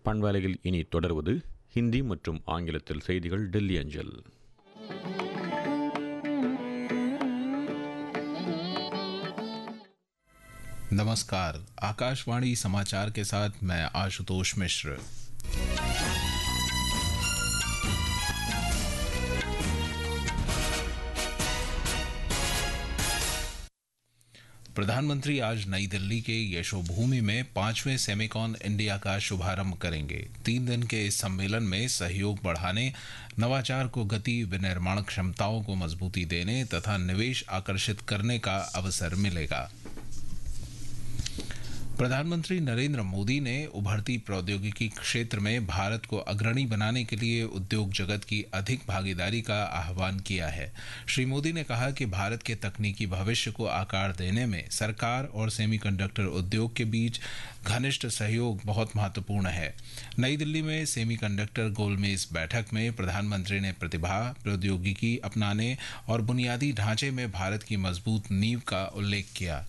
பண்பலையில் இனி தொடர்வது ஹிந்தி மற்றும் ஆங்கிலத்தில் செய்திகள் டெல்லி அஞ்சல். नमस्कार, आकाशवाणी समाचार के साथ मैं आशुतोष मिश्र। प्रधानमंत्री आज नई दिल्ली के यशोभूमि में 5वें सेमिकॉन इंडिया का शुभारंभ करेंगे। 3 दिन के इस सम्मेलन में सहयोग बढ़ाने, नवाचार को गति, विनिर्माण क्षमताओं को मजबूती देने तथा निवेश आकर्षित करने का अवसर मिलेगा। प्रधानमंत्री नरेंद्र मोदी ने उभरती प्रौद्योगिकी क्षेत्र में भारत को अग्रणी बनाने के लिए उद्योग जगत की अधिक भागीदारी का आह्वान किया है। श्री मोदी ने कहा कि भारत के तकनीकी भविष्य को आकार देने में सरकार और सेमीकंडक्टर उद्योग के बीच घनिष्ठ सहयोग बहुत महत्वपूर्ण है। नई दिल्ली में सेमीकंडक्टर गोलमेज बैठक में प्रधानमंत्री ने प्रतिभा, प्रौद्योगिकी अपनाने और बुनियादी ढांचे में भारत की मजबूत नींव का उल्लेख किया।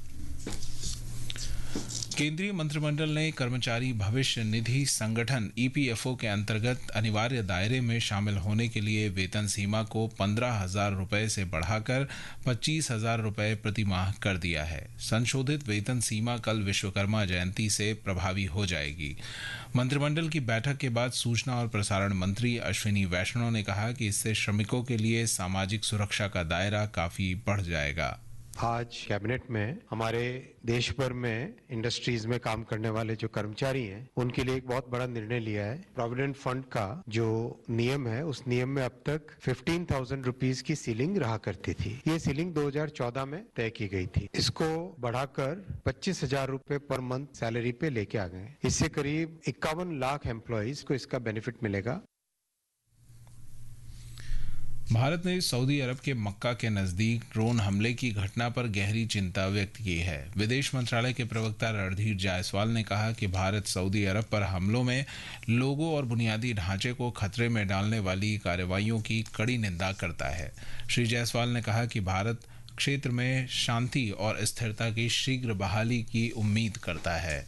केंद्रीय मंत्रिमंडल ने कर्मचारी भविष्य निधि संगठन ईपीएफओ के अंतर्गत अनिवार्य दायरे में शामिल होने के लिए वेतन सीमा को 15,000 रुपये से बढ़ाकर 25,000 रुपये प्रति माह कर दिया है। संशोधित वेतन सीमा कल विश्वकर्मा जयंती से प्रभावी हो जाएगी। मंत्रिमंडल की बैठक के बाद सूचना और प्रसारण मंत्री अश्विनी वैष्णव ने कहा कि इससे श्रमिकों के लिए सामाजिक सुरक्षा का दायरा काफी बढ़ जाएगा। आज कैबिनेट में हमारे देश भर में इंडस्ट्रीज में काम करने वाले जो कर्मचारी हैं उनके लिए एक बहुत बड़ा निर्णय लिया है। प्रोविडेंट फंड का जो नियम है उस नियम में अब तक 15,000 रुपीज की सीलिंग रहा करती थी। ये सीलिंग 2014 में तय की गई थी। इसको बढ़ाकर 25,000 रुपए पर मंथ सैलरी पे लेके आ गए। इससे करीब 51 लाख एम्प्लॉयज को इसका बेनिफिट मिलेगा। भारत ने सऊदी अरब के मक्का के नजदीक ड्रोन हमले की घटना पर गहरी चिंता व्यक्त की है। विदेश मंत्रालय के प्रवक्ता रणधीर जायसवाल ने कहा कि भारत सऊदी अरब पर हमलों में लोगों और बुनियादी ढांचे को खतरे में डालने वाली कार्रवाइयों की कड़ी निंदा करता है। श्री जायसवाल ने कहा कि भारत क्षेत्र में शांति और स्थिरता की शीघ्र बहाली की उम्मीद करता है।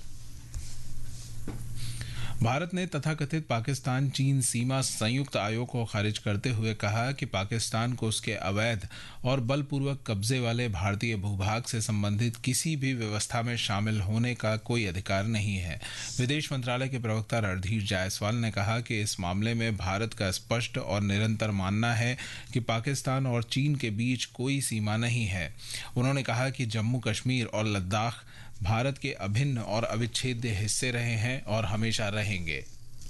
भारत ने तथाकथित पाकिस्तान चीन सीमा संयुक्त आयोग को खारिज करते हुए कहा कि पाकिस्तान को उसके अवैध और बलपूर्वक कब्जे वाले भारतीय भूभाग से संबंधित किसी भी व्यवस्था में शामिल होने का कोई अधिकार नहीं है। विदेश मंत्रालय के प्रवक्ता रणधीर जायसवाल ने कहा कि इस मामले में भारत का स्पष्ट और निरंतर मानना है कि पाकिस्तान और चीन के बीच कोई सीमा नहीं है। उन्होंने कहा कि जम्मू कश्मीर और लद्दाख भारत के अभिन्न और अविच्छेद्य हिस्से रहे हैं और हमेशा रहेंगे।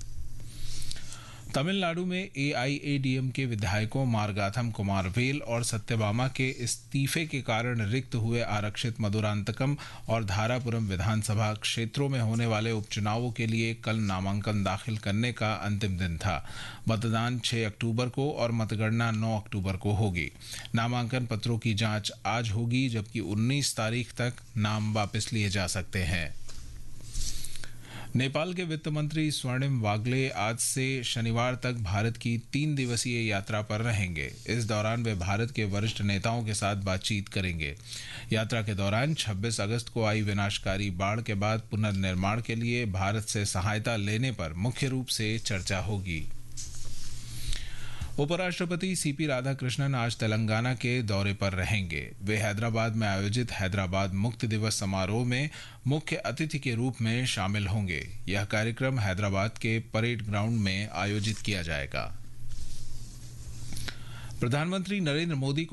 तमिलनाडु में एआईएडीएम के विधायकों मार्गाथम कुमारवेल और सत्यभामा के इस्तीफे के कारण रिक्त हुए आरक्षित मधुरांतकम और धारापुरम विधानसभा क्षेत्रों में होने वाले उपचुनावों के लिए कल नामांकन दाखिल करने का अंतिम दिन था। मतदान 6 अक्टूबर को और मतगणना 9 अक्टूबर को होगी। नामांकन पत्रों की जांच आज होगी, जबकि 19 तारीख तक नाम वापस लिए जा सकते हैं। नेपाल के वित्त मंत्री स्वर्णिम वाग्ले आज से शनिवार तक भारत की 3 दिवसीय यात्रा पर रहेंगे। इस दौरान वे भारत के वरिष्ठ नेताओं के साथ बातचीत करेंगे। यात्रा के दौरान 26 अगस्त को आई विनाशकारी बाढ़ के बाद पुनर्निर्माण के लिए भारत से सहायता लेने पर मुख्य रूप से चर्चा होगी। उपराष्ट्रपति सीपी राधाकृष्णन आज तेलंगाना के दौरे पर रहेंगे। वे हैदराबाद में आयोजित हैदराबाद मुक्ति दिवस समारोह में मुख्य अतिथि के रूप में शामिल होंगे। यह कार्यक्रम हैदराबाद के परेड ग्राउंड में आयोजित किया जाएगा। प्रधानमंत्री नरेंद्र मोदी